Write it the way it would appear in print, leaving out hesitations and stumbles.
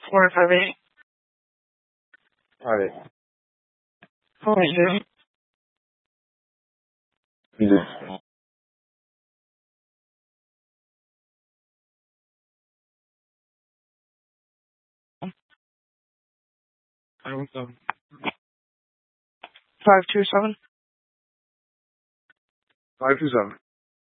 458. All right. How are you doing? Yeah. I was 527. 527.